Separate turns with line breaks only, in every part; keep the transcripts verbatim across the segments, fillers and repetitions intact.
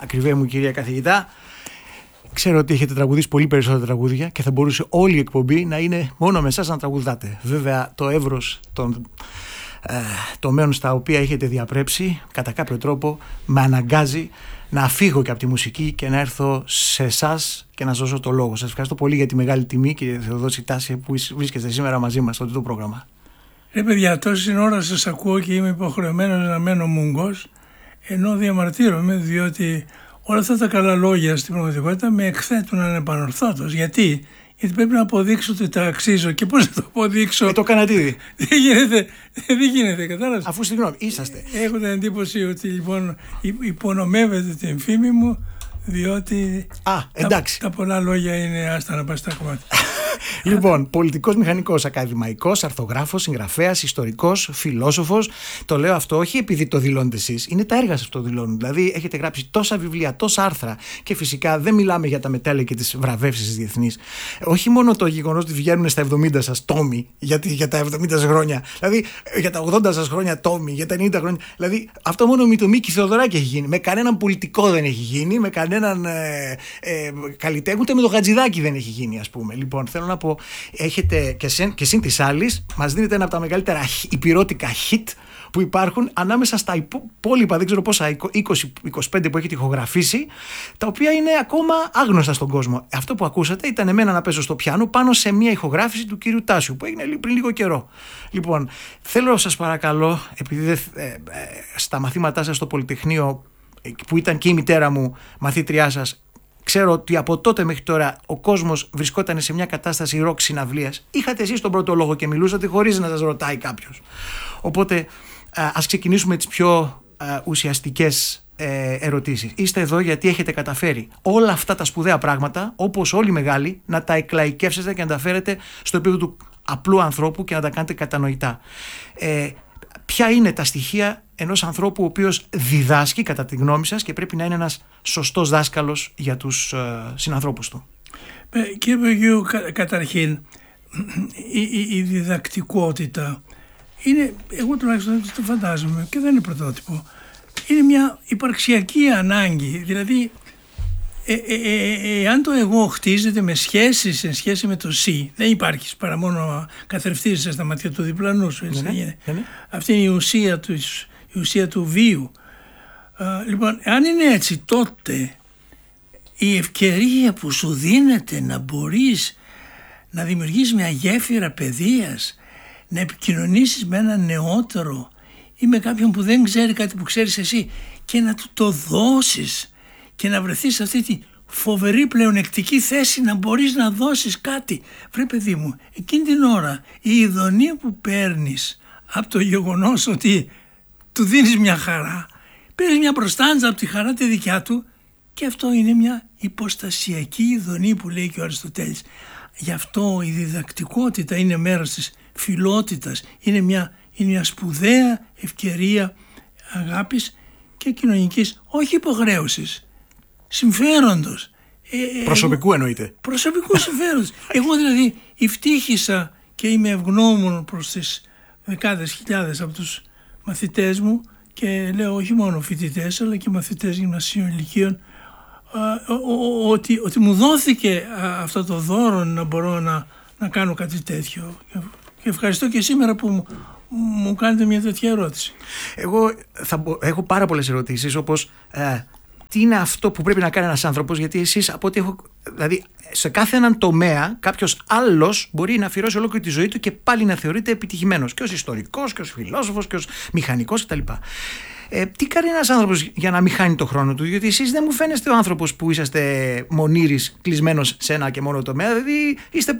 ακριβέ μου κυρία καθηγητά. Ξέρω ότι έχετε τραγουδήσει πολύ περισσότερα τραγούδια και θα μπορούσε όλη η εκπομπή να είναι μόνο με εσάς να τραγουδάτε. Βέβαια, το εύρος των ε, τομέων στα οποία έχετε διαπρέψει, κατά κάποιο τρόπο με αναγκάζει να φύγω και από τη μουσική και να έρθω σε εσάς και να σας δώσω το λόγο. Σας ευχαριστώ πολύ για τη μεγάλη τιμή, κύριε Θεοδόση Τάση, που βρίσκεστε σήμερα μαζί μας στο τρίτο πρόγραμμα.
Ρε παιδιά, τόση ώρα σας ακούω και είμαι υποχρεωμένος να μένω μούγκος, ενώ διαμαρτύρομαι διότι όλα αυτά τα καλά λόγια στην πραγματικότητα με εκθέτουν ανεπανορθώτως. Γιατί? Γιατί πρέπει να αποδείξω ότι τα αξίζω. Και πώς θα το αποδείξω?
Ε, το κάνατε ήδη.
Δεν γίνεται, δεν γίνεται, κατάλαβες.
Αφού συγγνώμη, είσαστε.
Έχω την εντύπωση ότι λοιπόν υπονομεύετε την φήμη μου, διότι
Α, εντάξει.
Τα, τα πολλά λόγια είναι άστα να πάει στα κομμάτια.
Λοιπόν, πολιτικός μηχανικός, ακαδημαϊκός, αρθογράφος, συγγραφέας, ιστορικός, φιλόσοφος. Το λέω αυτό όχι επειδή το δηλώνετε εσείς, είναι τα έργα σας που το δηλώνουν. Δηλαδή, έχετε γράψει τόσα βιβλία, τόσα άρθρα και φυσικά δεν μιλάμε για τα μετάλλια και τις βραβεύσεις διεθνείς. Όχι μόνο το γεγονός ότι βγαίνουν στα εβδομήντα σας τόμοι για, για τα εβδομήντα σας χρόνια, δηλαδή για τα ογδόντα σας χρόνια τόμοι, για τα ενενήντα χρόνια. Δηλαδή, αυτό μόνο με το Μίκη Θεοδωράκη έχει γίνει. Με κανέναν πολιτικό δεν έχει γίνει, με κανέναν ε, ε, καλλιτέχνη, ούτε με το Χατζηδάκι δεν έχει γίνει, ας πούμε. Λοιπόν, θέλω να πω, έχετε και, συν, και συν της άλλης μας δίνετε ένα από τα μεγαλύτερα υπηρώτικα hit που υπάρχουν ανάμεσα στα υπόλοιπα, δεν ξέρω πόσα, είκοσι είκοσι πέντε που έχετε ηχογραφήσει, τα οποία είναι ακόμα άγνωστα στον κόσμο. Αυτό που ακούσατε ήταν εμένα να παίζω στο πιάνο πάνω σε μια ηχογράφηση του κύριου Τάσιου που έγινε πριν λίγο καιρό. Λοιπόν, θέλω σας παρακαλώ, επειδή ε, ε, στα μαθήματά σας στο Πολυτεχνείο, που ήταν και η μητέρα μου μαθήτριά σας, ξέρω ότι από τότε μέχρι τώρα ο κόσμος βρισκόταν σε μια κατάσταση ροκ συναυλίας. Είχατε εσείς τον πρώτο λόγο και μιλούσατε χωρίς να σας ρωτάει κάποιος. Οπότε ας ξεκινήσουμε τις πιο ουσιαστικές ερωτήσεις. Είστε εδώ γιατί έχετε καταφέρει όλα αυτά τα σπουδαία πράγματα, όπως όλοι οι μεγάλοι, να τα εκλαϊκεύσετε και να τα φέρετε στο επίπεδο του απλού ανθρώπου και να τα κάνετε κατανοητά. Ε, ποια είναι τα στοιχεία ενός ανθρώπου ο οποίος διδάσκει κατά τη γνώμη σας και πρέπει να είναι ένας σωστός δάσκαλος για τους ε, συνανθρώπους του?
Ε, κύριε Παγίου, κα, καταρχήν η, η, η διδακτικότητα είναι, εγώ τουλάχιστον το φαντάζομαι και δεν είναι πρωτότυπο, είναι μια υπαρξιακή ανάγκη. Δηλαδή ε, ε, ε, ε, αν το εγώ χτίζεται με σχέση σε σχέση με το εσύ, δεν υπάρχει παρά μόνο καθρεφτίζεσαι στα μάτια του διπλανού σου, έτσι, ναι, ναι, ναι. Αυτή είναι η ουσία του, η ουσία του βίου. Α, λοιπόν, αν είναι έτσι, τότε η ευκαιρία που σου δίνεται να μπορείς να δημιουργήσεις μια γέφυρα παιδείας, να επικοινωνήσεις με έναν νεότερο ή με κάποιον που δεν ξέρει κάτι που ξέρεις εσύ και να του το δώσεις και να βρεθείς σε αυτή τη φοβερή πλεονεκτική θέση να μπορείς να δώσεις κάτι. Βρε παιδί μου, εκείνη την ώρα η ειδονία που παίρνεις από το γεγονός ότι του δίνεις μια χαρά, παίρνεις μια προστάντζα από τη χαρά τη δικιά του, και αυτό είναι μια υποστασιακή ειδονή που λέει και ο Αριστοτέλης. Γι' αυτό η διδακτικότητα είναι μέρος της φιλότητας, είναι μια, είναι μια σπουδαία ευκαιρία αγάπης και κοινωνικής, όχι υποχρέωσης, συμφέροντος.
Ε, προσωπικού εγώ, εννοείται.
Προσωπικού συμφέροντος. Εγώ δηλαδή ευτύχησα και είμαι ευγνώμων προς τις δεκάδες χιλιάδες από τους μαθητές μου, και λέω όχι μόνο φοιτητές αλλά και μαθητές γυμνασίων ηλικίων, ότι, ότι μου δόθηκε αυτό το δώρο να μπορώ να, να κάνω κάτι τέτοιο, και ευχαριστώ και σήμερα που μου, μου κάνετε μια τέτοια ερώτηση.
Εγώ θα, έχω πάρα πολλές ερωτήσεις, όπως ε, τι είναι αυτό που πρέπει να κάνει ένας άνθρωπος, γιατί εσείς από ό,τι έχω, δηλαδή σε κάθε έναν τομέα κάποιος άλλος μπορεί να αφιερώσει ολόκληρη τη ζωή του και πάλι να θεωρείται επιτυχημένος, και ως ιστορικός και ως φιλόσοφος και ως μηχανικός κτλ. Ε, τι κάνει ένας άνθρωπος για να μην χάνει το χρόνο του? Γιατί εσείς δεν μου φαίνεστε ο άνθρωπος που είσαστε μονήρης κλεισμένος σε ένα και μόνο τομέα. Δηλαδή είστε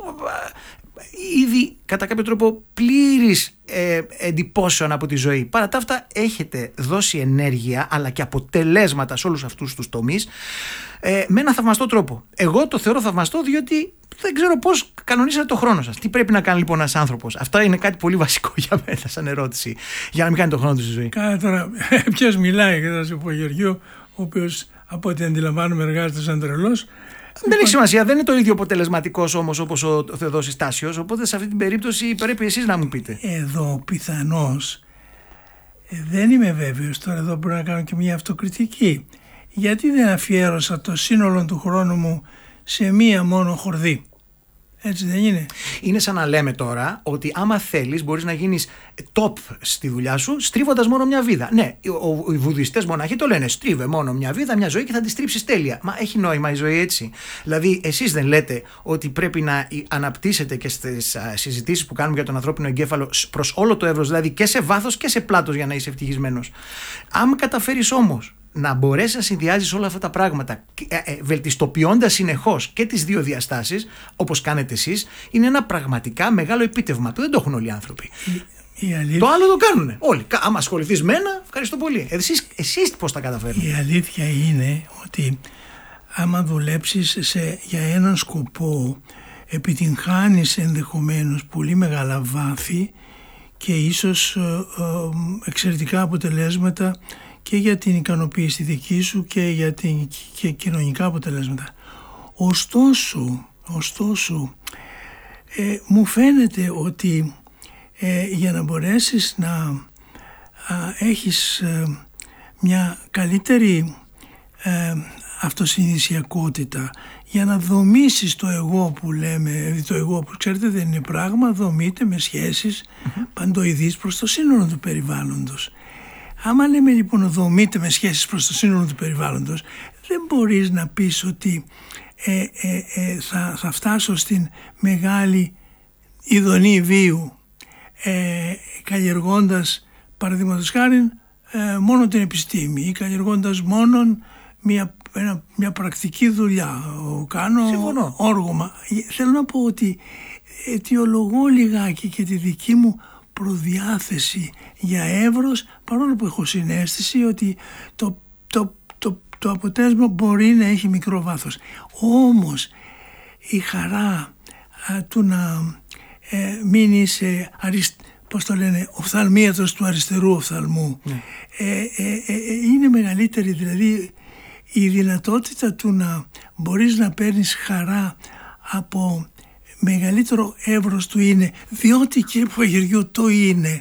ήδη κατά κάποιο τρόπο πλήρης ε, εντυπώσεων από τη ζωή. Παρά τα αυτά έχετε δώσει ενέργεια αλλά και αποτελέσματα σε όλους αυτούς τους τομείς ε, με ένα θαυμαστό τρόπο. Εγώ το θεωρώ θαυμαστό διότι δεν ξέρω πώς κανονίσατε το χρόνο σας. Τι πρέπει να κάνει λοιπόν ένας άνθρωπος? Αυτό είναι κάτι πολύ βασικό για μένα σαν ερώτηση, για να μην κάνει το χρόνο του στη ζωή.
Κάνα τώρα, ποιος μιλάει, και θα σου πω, Γεωργιού, ο οποίος από ό,τι αντιλαμβάνομαι εργάζεται σαν τρελός.
Δεν έχει σημασία, δεν είναι το ίδιο αποτελεσματικός όμως όπως ο Θεοδόσης Τάσιος, οπότε σε αυτή την περίπτωση πρέπει εσείς να μου πείτε.
Εδώ πιθανώς, δεν είμαι βέβαιος, τώρα εδώ μπορώ να κάνω και μια αυτοκριτική. γιατί δεν αφιέρωσα το σύνολο του χρόνου μου σε μία μόνο χορδή. Έτσι δεν είναι?
Είναι σαν να λέμε τώρα ότι άμα θέλεις μπορείς να γίνεις top στη δουλειά σου στρίβοντας μόνο μια βίδα. Ναι, οι βουδιστές μοναχοί το λένε, στρίβε μόνο μια βίδα, μια ζωή και θα τη στρίψεις τέλεια. Μα έχει νόημα η ζωή έτσι? Δηλαδή εσείς δεν λέτε ότι πρέπει να αναπτύσσετε και στις συζητήσεις που κάνουμε για τον ανθρώπινο εγκέφαλο προς όλο το εύρος, δηλαδή και σε βάθος και σε πλάτος, για να είσαι ευτυχισμένος? Αν καταφέρεις όμως να μπορέσει να συνδυάζεις όλα αυτά τα πράγματα, βελτιστοποιώντας συνεχώς και τις δύο διαστάσεις, όπως κάνετε εσείς, είναι ένα πραγματικά μεγάλο επίτευγμα που δεν το έχουν όλοι οι άνθρωποι.
Η αλήθεια...
Το άλλο το κάνουν όλοι. Άμα ασχοληθείς με ένα, ευχαριστώ πολύ. Εσείς, εσείς πώς τα καταφέρνετε?
Η αλήθεια είναι ότι άμα δουλέψεις σε, για έναν σκοπό, επιτυγχάνεις ενδεχομένως πολύ μεγάλα βάθη και ίσως ε, ε, εξαιρετικά αποτελέσματα και για την ικανοποίηση δική σου και για την και κοινωνικά αποτελέσματα. Ωστόσο, ωστόσο ε, μου φαίνεται ότι ε, για να μπορέσεις να α, έχεις ε, μια καλύτερη ε, αυτοσυνειδησιακότητα, για να δομήσεις το εγώ που λέμε, το εγώ που ξέρετε δεν είναι πράγμα, δομείται με σχέσεις mm-hmm. παντοειδείς προς το σύνολο του περιβάλλοντος. Άμα λέμε λοιπόν δομείται με σχέσεις προς το σύνολο του περιβάλλοντος, δεν μπορείς να πεις ότι ε, ε, ε, θα, θα φτάσω στην μεγάλη ειδονή βίου ε, καλλιεργώντας παραδείγματος χάρη ε, μόνο την επιστήμη ή καλλιεργώντας μόνο μια, ένα, μια πρακτική δουλειά. Κάνω
Συμφωνώ.
όργωμα. Θέλω να πω ότι αιτιολογώ λιγάκι και τη δική μου προδιάθεση για εύρος, παρόλο που έχω συναίσθηση ότι το, το, το, το αποτέλεσμα μπορεί να έχει μικρό βάθος. Όμως η χαρά α, του να ε, μην είσαι αρισ, πώς το λένε, οφθαλμίατος του αριστερού οφθαλμού ναι. ε, ε, ε, ε, είναι μεγαλύτερη. Δηλαδή η δυνατότητα του να μπορείς να παίρνεις χαρά από μεγαλύτερο εύρος του είναι, διότι κύριε Παπαγεωργίου το είναι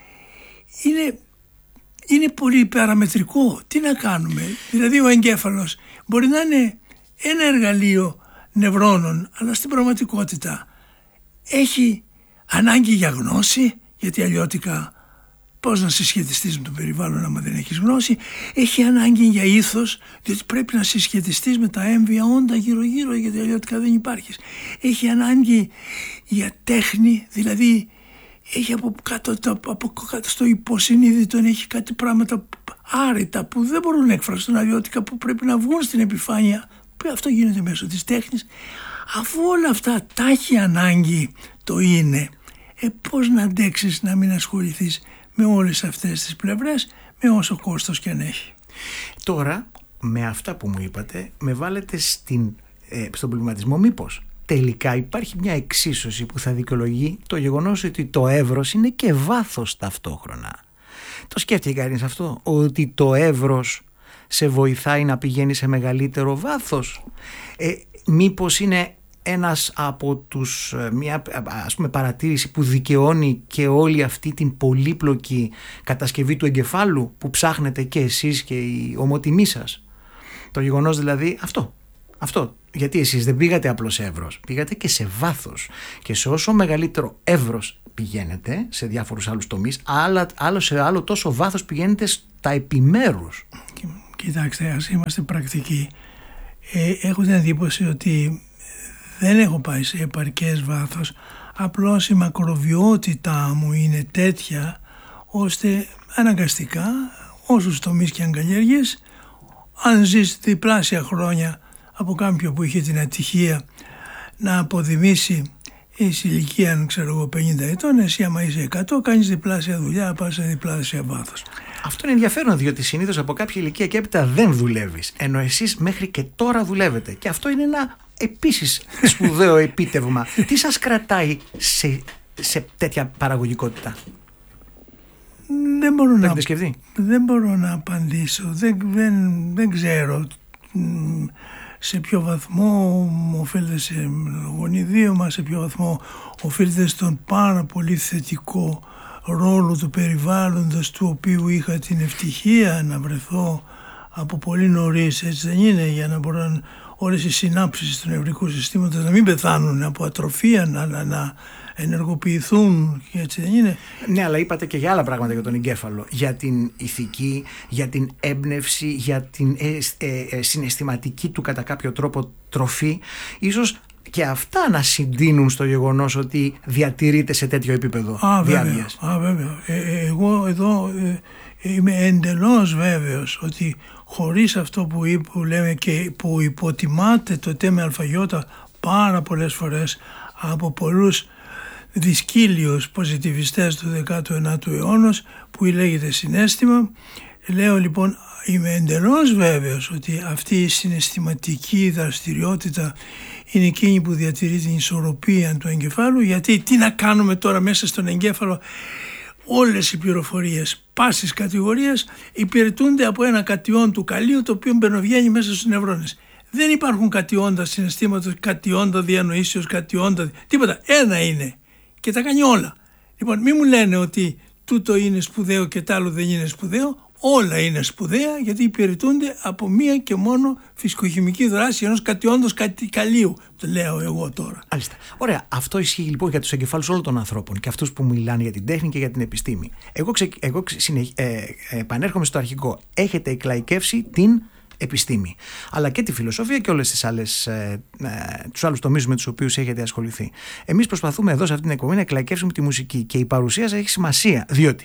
είναι είναι πολύ παραμετρικό. Τι να κάνουμε? Δηλαδή ο εγκέφαλος μπορεί να είναι ένα εργαλείο νευρώνων, αλλά στην πραγματικότητα έχει ανάγκη για γνώση, γιατί αλλιώτικα πώς να συσχετιστείς με το περιβάλλον άμα δεν έχεις γνώση. Έχει ανάγκη για ήθος, διότι πρέπει να συσχετιστείς με τα έμβια όντα γύρω γύρω, γιατί αλλιώτικα δεν υπάρχεις. Έχει ανάγκη για τέχνη, δηλαδή έχει από κάτω, από κάτω στο υποσυνείδητο, έχει κάτι πράγματα άρρητα που δεν μπορούν να εκφραστούν αλλιώτικα, που πρέπει να βγουν στην επιφάνεια. Αυτό γίνεται μέσω της τέχνης. Αφού όλα αυτά τα έχει ανάγκη το είναι, ε, πώς να αντέξεις να μην ασχοληθείς με όλες αυτές τις πλευρές, με όσο κόστος και αν έχει?
Τώρα, με αυτά που μου είπατε, με βάλετε στην, ε, στον προβληματισμό μήπως τελικά υπάρχει μια εξίσωση που θα δικαιολογεί το γεγονός ότι το εύρος είναι και βάθος ταυτόχρονα. Το σκέφτηκε κανείς αυτό, ότι το εύρος σε βοηθάει να πηγαίνει σε μεγαλύτερο βάθος? Ε, μήπως είναι ένας από τους, μια ας πούμε παρατήρηση που δικαιώνει και όλη αυτή την πολύπλοκη κατασκευή του εγκεφάλου που ψάχνετε και εσείς και η ομοτιμή σας? Το γεγονός δηλαδή αυτό, αυτό. Γιατί εσείς δεν πήγατε απλώς σε εύρος, πήγατε και σε βάθος, και σε όσο μεγαλύτερο εύρος πηγαίνετε σε διάφορους άλλους τομείς, άλλα, άλλο σε άλλο τόσο βάθος πηγαίνετε στα επιμέρους.
Κοιτάξτε, ας είμαστε πρακτικοί. Ε, έχω την εντύπωση ότι δεν έχω πάει σε επαρκές βάθος, απλώς η μακροβιότητά μου είναι τέτοια ώστε αναγκαστικά όσους τομείς και αν καλλιέργειες, αν ζεις διπλάσια χρόνια από κάποιον που είχε την ατυχία να αποδημήσει η ηλικία, αν ξέρω εγώ, πενήντα ετών, εσύ άμα είσαι εκατό κάνεις διπλάσια δουλειά, πας σε διπλάσια βάθος.
Αυτό είναι ενδιαφέρον, διότι συνήθως από κάποια ηλικία και έπειτα δεν δουλεύεις, ενώ εσείς μέχρι και τώρα δουλεύετε, και αυτό είναι ένα επίσης σπουδαίο επίτευγμα. Τι σας κρατάει σε, σε τέτοια παραγωγικότητα?
Δεν μπορώ, να,
δεν
μπορώ να απαντήσω. Δεν, δεν, δεν ξέρω σε ποιο βαθμό οφείλεται σε γονιδίωμα, σε ποιο βαθμό οφείλεται στον πάρα πολύ θετικό ρόλο του περιβάλλοντος, του οποίου είχα την ευτυχία να βρεθώ από πολύ νωρίς, έτσι δεν είναι, για να μπορούν όλες οι συνάψεις του νευρικού συστήματος να μην πεθάνουν από ατροφία, να, να, να ενεργοποιηθούν, έτσι δεν είναι?
Ναι, αλλά είπατε και για άλλα πράγματα για τον εγκέφαλο. Για την ηθική, για την έμπνευση, για την ε, ε, ε, συναισθηματική του κατά κάποιο τρόπο τροφή. Ίσως και αυτά να συντείνουν στο γεγονός ότι διατηρείται σε τέτοιο επίπεδο διάβγειας.
Α, βέβαια. Ε, ε, εγώ εδώ ε, είμαι εντελώς βέβαιος ότι χωρίς αυτό που, είπε, που λέμε και που υποτιμάται το τέμε αλφαγιώτα πάρα πολλές φορές από πολλούς δυσκύλιους ποσιτιβιστές του δέκατου ενάτου αιώνα, που λέγεται συναίσθημα. Λέω λοιπόν, είμαι εντελώς βέβαιος ότι αυτή η συναισθηματική δραστηριότητα είναι εκείνη που διατηρεί την ισορροπία του εγκεφάλου, γιατί τι να κάνουμε τώρα μέσα στον εγκέφαλο? Όλες οι πληροφορίες πάσης κατηγορίας υπηρετούνται από ένα κατιόν του καλείου, το οποίο μπαινοβγαίνει μέσα στους νευρώνες. Δεν υπάρχουν κατιόντα συναισθήματος, κατιόντα διανοήσεως, κατιόντα τίποτα. Ένα είναι και τα κάνει όλα. Λοιπόν, μην μου λένε ότι τούτο είναι σπουδαίο και τ' άλλο δεν είναι σπουδαίο. Όλα είναι σπουδαία, γιατί υπηρετούνται από μία και μόνο φυσικοχημική δράση ενός κατιόντος καλείου. Το λέω εγώ τώρα.
Άλιστα. Ωραία. Αυτό ισχύει λοιπόν για τους εγκεφάλους όλων των ανθρώπων και αυτούς που μιλάνε για την τέχνη και για την επιστήμη. Εγώ, ξε, εγώ συνεχ, ε, ε, επανέρχομαι στο αρχικό. Έχετε εκλαϊκεύσει την επιστήμη, αλλά και τη φιλοσοφία και όλες τις άλλες, ε, ε, τους άλλους τομείς με τους οποίους έχετε ασχοληθεί. Εμείς προσπαθούμε εδώ σε αυτή την εκπομπή να εκλαϊκεύσουμε τη μουσική, και η παρουσία σας έχει σημασία, διότι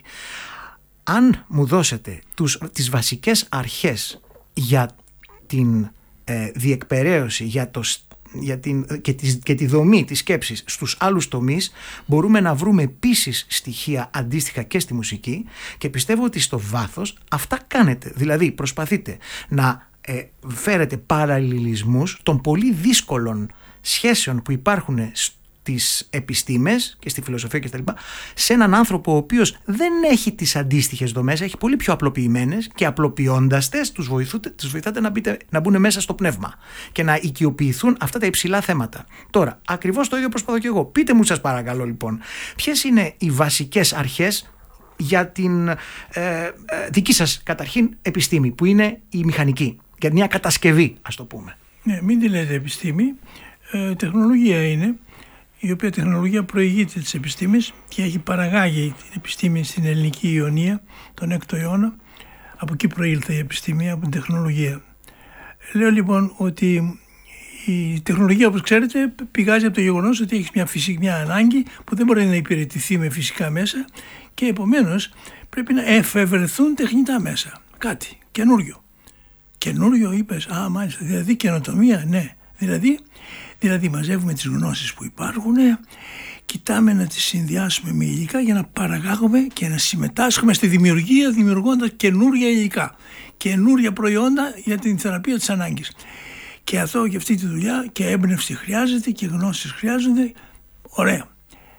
αν μου δώσετε τους, τις βασικές αρχές για την ε, διεκπεραίωση, για το, για την, και, τη, και τη δομή της σκέψης στους άλλους τομείς, μπορούμε να βρούμε επίσης στοιχεία αντίστοιχα και στη μουσική, και πιστεύω ότι στο βάθος αυτά κάνετε. Δηλαδή προσπαθείτε να ε, φέρετε παραλληλισμούς των πολύ δύσκολων σχέσεων που υπάρχουν στις επιστήμες και στη φιλοσοφία και στα λοιπά, σε έναν άνθρωπο ο οποίος δεν έχει τις αντίστοιχες δομές, έχει πολύ πιο απλοποιημένες, και απλοποιώντας τες τους, τους βοηθάτε να, μπείτε, να μπουν μέσα στο πνεύμα και να οικειοποιηθούν αυτά τα υψηλά θέματα. Τώρα, ακριβώς το ίδιο προσπαθώ και εγώ. Πείτε μου σας παρακαλώ λοιπόν, ποιες είναι οι βασικές αρχές για την ε, ε, δική σας καταρχήν επιστήμη, που είναι η μηχανική, για μια κατασκευή, ας το πούμε.
Ναι, μην τη λέτε επιστήμη, ε, τεχνολογία είναι, η οποία τεχνολογία προηγείται της επιστήμης και έχει παραγάγει την επιστήμη στην ελληνική Ιωνία τον έκτο αιώνα. Από εκεί προήλθε η επιστήμη, από την τεχνολογία. Λέω λοιπόν ότι η τεχνολογία, όπως ξέρετε, πηγάζει από το γεγονός ότι έχει μια φυσική μια ανάγκη που δεν μπορεί να υπηρετηθεί με φυσικά μέσα, και επομένως πρέπει να εφευρεθούν τεχνητά μέσα. Κάτι καινούριο. Καινούριο είπες? Α, μάλιστα. Δηλαδή καινοτομία, ναι. Δηλαδή, δηλαδή μαζεύουμε τις γνώσεις που υπάρχουν, κοιτάμε να τις συνδυάσουμε με υλικά για να παραγάγουμε και να συμμετάσχουμε στη δημιουργία, δημιουργώντας καινούρια υλικά, καινούρια προϊόντα για την θεραπεία της ανάγκης. Και αυτό, για αυτή τη δουλειά, και έμπνευση χρειάζεται και γνώσεις χρειάζονται. Ωραία.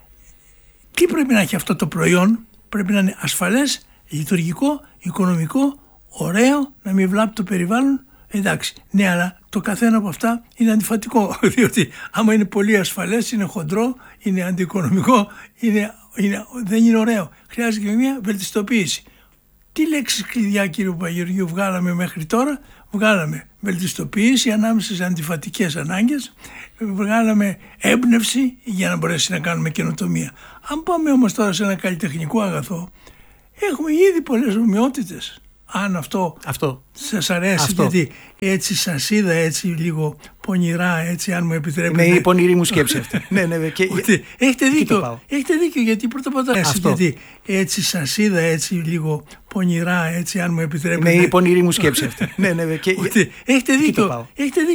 Τι πρέπει να έχει αυτό το προϊόν? Πρέπει να είναι ασφαλές, λειτουργικό, οικονομικό, ωραίο, να μην βλάπτει το περιβάλλον. Εντάξει, ναι, αλλά το καθένα από αυτά είναι αντιφατικό, διότι άμα είναι πολύ ασφαλές, είναι χοντρό, είναι αντιοικονομικό, είναι, είναι, δεν είναι ωραίο. Χρειάζεται και μια βελτιστοποίηση. Τι λέξεις κλειδιά, κύριε Παπαγεωργίου, βγάλαμε μέχρι τώρα? Βγάλαμε βελτιστοποίηση ανάμεσα σε αντιφατικές ανάγκες, βγάλαμε έμπνευση για να μπορέσει να κάνουμε καινοτομία. Αν πάμε όμως τώρα σε ένα καλλιτεχνικό αγαθό, έχουμε ήδη πολλές ομοιότητες. Αν αυτό, αυτό σας αρέσει, αυτό. Γιατί έτσι σας είδα έτσι λίγο πονηρά, έτσι, αν μου επιτρέπετε.
Ναι, η πονηρή μου σκέψη αυτή. Ναι, ναι, και...
Ότι, έχετε δίκιο, έχετε δίκιο, γιατί πρώτα απ' όλα γιατί έτσι σας είδα έτσι λίγο πονηρά, έτσι, αν μου επιτρέπετε.
Ναι, η πονηρή μου σκέψη αυτή. Ναι, ναι, και...
Ότι, έχετε δίκιο, έχετε δίκιο.